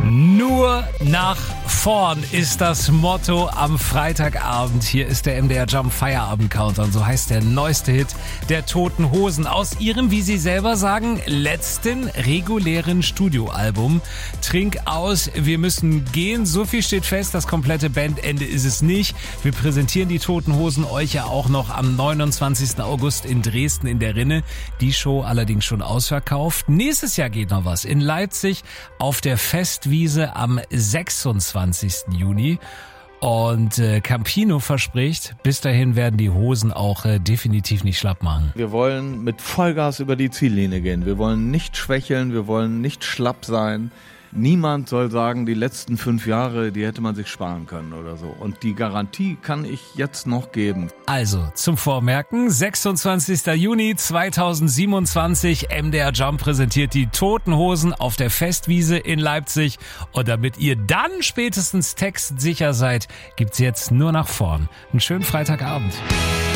Nur nach vorn ist das Motto am Freitagabend. Hier ist der MDR Jump Feierabend Countdown. So heißt der neueste Hit der Toten Hosen aus ihrem, wie sie selber sagen, letzten regulären Studioalbum. Trink aus, wir müssen gehen. So viel steht fest, das komplette Bandende ist es nicht. Wir präsentieren die Toten Hosen euch ja auch noch am 29. August in Dresden in der Rinne. Die Show allerdings schon ausverkauft. Nächstes Jahr geht noch was in Leipzig auf der Festwiese am 26. Juni. Und Campino verspricht, bis dahin werden die Hosen auch definitiv nicht schlapp machen. Wir wollen mit Vollgas über die Ziellinie gehen. Wir wollen nicht schwächeln, wir wollen nicht schlapp sein. Niemand soll sagen, die letzten 5 Jahre, die hätte man sich sparen können oder so. Und die Garantie kann ich jetzt noch geben. Also, zum Vormerken, 26. Juni 2027, MDR Jump präsentiert die Toten Hosen auf der Festwiese in Leipzig. Und damit ihr dann spätestens textsicher seid, gibt's jetzt nur nach vorn. Einen schönen Freitagabend.